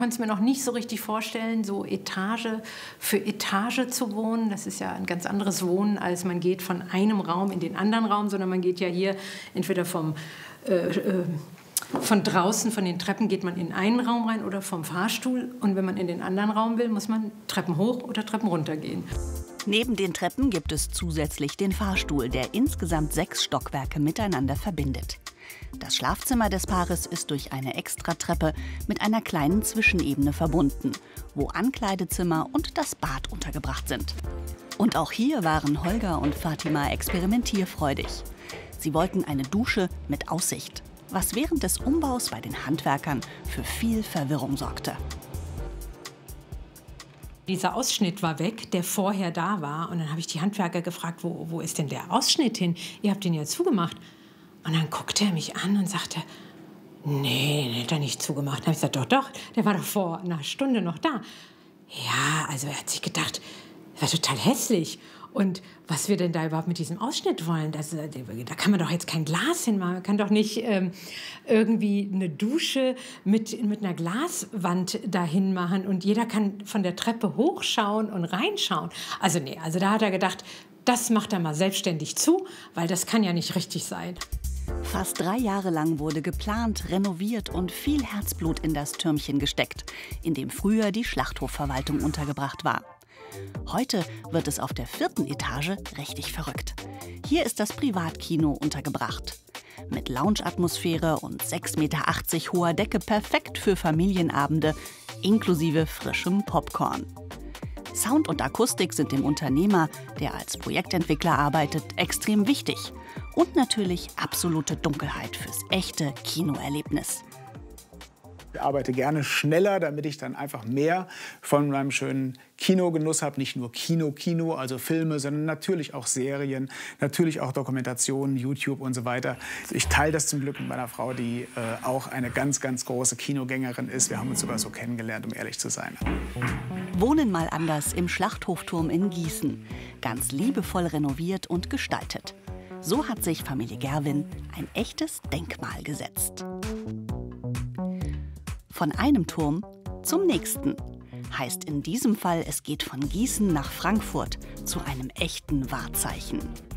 Ich konnte es mir noch nicht so richtig vorstellen, so Etage für Etage zu wohnen. Das ist ja ein ganz anderes Wohnen, als man geht von einem Raum in den anderen Raum, sondern man geht ja hier entweder von draußen, von den Treppen geht man in einen Raum rein oder vom Fahrstuhl. Und wenn man in den anderen Raum will, muss man Treppen hoch oder Treppen runter gehen. Neben den Treppen gibt es zusätzlich den Fahrstuhl, der insgesamt 6 Stockwerke miteinander verbindet. Das Schlafzimmer des Paares ist durch eine Extratreppe mit einer kleinen Zwischenebene verbunden, wo Ankleidezimmer und das Bad untergebracht sind. Und auch hier waren Holger und Fatima experimentierfreudig. Sie wollten eine Dusche mit Aussicht, was während des Umbaus bei den Handwerkern für viel Verwirrung sorgte. Dieser Ausschnitt war weg, der vorher da war. Und dann habe ich die Handwerker gefragt, wo ist denn der Ausschnitt hin? Ihr habt den ja zugemacht. Und dann guckte er mich an und sagte, nee, den hat er nicht zugemacht. Dann habe ich gesagt, doch, der war doch vor einer Stunde noch da. Ja, also er hat sich gedacht, das war total hässlich. Und was wir denn da überhaupt mit diesem Ausschnitt wollen, da kann man doch jetzt kein Glas hinmachen. Man kann doch nicht irgendwie eine Dusche mit einer Glaswand dahin machen und jeder kann von der Treppe hochschauen und reinschauen. Also nee, also da hat er gedacht, das macht er mal selbstständig zu, weil das kann ja nicht richtig sein. Fast 3 Jahre lang wurde geplant, renoviert und viel Herzblut in das Türmchen gesteckt, in dem früher die Schlachthofverwaltung untergebracht war. Heute wird es auf der 4. Etage richtig verrückt. Hier ist das Privatkino untergebracht. Mit Lounge-Atmosphäre und 6,80 Meter hoher Decke perfekt für Familienabende, inklusive frischem Popcorn. Sound und Akustik sind dem Unternehmer, der als Projektentwickler arbeitet, extrem wichtig. Und natürlich absolute Dunkelheit fürs echte Kinoerlebnis. Ich arbeite gerne schneller, damit ich dann einfach mehr von meinem schönen Kinogenuss habe. Nicht nur Kino, also Filme, sondern natürlich auch Serien, natürlich auch Dokumentationen, YouTube und so weiter. Ich teile das zum Glück mit meiner Frau, die auch eine ganz, ganz große Kinogängerin ist. Wir haben uns sogar so kennengelernt, um ehrlich zu sein. Wohnen mal anders im Schlachthofturm in Gießen. Ganz liebevoll renoviert und gestaltet. So hat sich Familie Gerwin ein echtes Denkmal gesetzt. Von einem Turm zum nächsten. Heißt in diesem Fall, es geht von Gießen nach Frankfurt zu einem echten Wahrzeichen.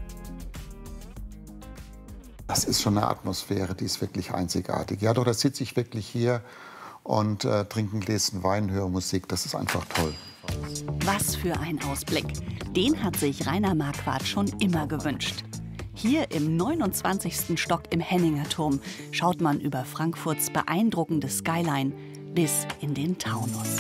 Das ist schon eine Atmosphäre, die ist wirklich einzigartig. Ja, doch, da sitze ich wirklich hier und trinke ein Gläschen Wein, höre Musik. Das ist einfach toll. Was für ein Ausblick. Den hat sich Rainer Marquardt schon immer gewünscht. Hier im 29. Stock im Henninger Turm schaut man über Frankfurts beeindruckende Skyline bis in den Taunus.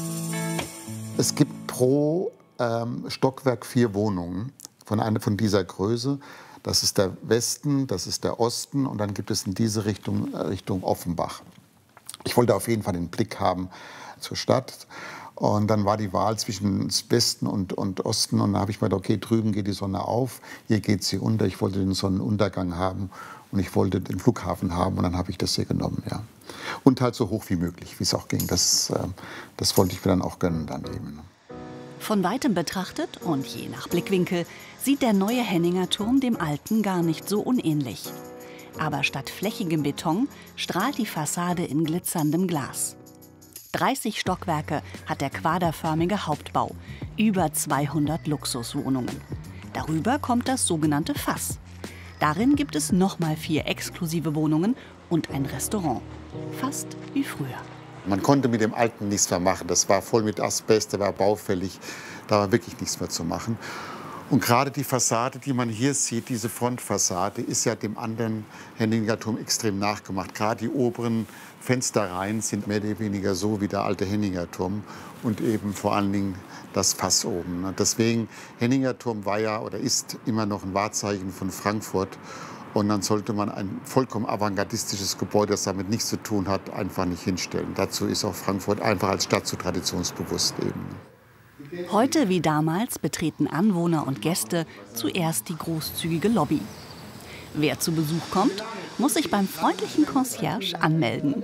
Es gibt pro Stockwerk 4 Wohnungen von dieser Größe. Das ist der Westen, das ist der Osten und dann gibt es in diese Richtung Offenbach. Ich wollte auf jeden Fall den Blick haben zur Stadt. Und dann war die Wahl zwischen Westen und Osten. Und dann habe ich mir gedacht, okay, drüben geht die Sonne auf, hier geht sie unter. Ich wollte den Sonnenuntergang haben und ich wollte den Flughafen haben. Und dann habe ich das hier genommen, ja. Und halt so hoch wie möglich, wie es auch ging. Das wollte ich mir dann auch gönnen dann eben. Von weitem betrachtet und je nach Blickwinkel sieht der neue Henninger Turm dem alten gar nicht so unähnlich. Aber statt flächigem Beton strahlt die Fassade in glitzerndem Glas. 30 Stockwerke hat der quaderförmige Hauptbau, über 200 Luxuswohnungen. Darüber kommt das sogenannte Fass. Darin gibt es nochmal 4 exklusive Wohnungen und ein Restaurant. Fast wie früher. Man konnte mit dem Alten nichts mehr machen. Das war voll mit Asbest, der war baufällig. Da war wirklich nichts mehr zu machen. Und gerade die Fassade, die man hier sieht, diese Frontfassade, ist ja dem anderen Henninger Turm extrem nachgemacht. Gerade die oberen Fensterreihen sind mehr oder weniger so wie der alte Henninger Turm und eben vor allen Dingen das Fass oben. Deswegen, Henninger Turm war ja oder ist immer noch ein Wahrzeichen von Frankfurt. Und dann sollte man ein vollkommen avantgardistisches Gebäude, das damit nichts zu tun hat, einfach nicht hinstellen. Dazu ist auch Frankfurt einfach als Stadt zu traditionsbewusst eben. Heute wie damals betreten Anwohner und Gäste zuerst die großzügige Lobby. Wer zu Besuch kommt, muss sich beim freundlichen Concierge anmelden.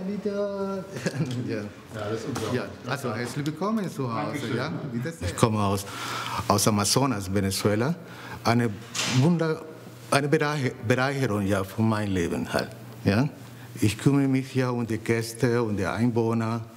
Ja, also herzlich willkommen zu Hause. Ja? Ich komme aus Amazonas, Venezuela. Eine Bereicherung ja, von meinem Leben halt. Ja? Ich kümmere mich ja um die Gäste und die Einwohner.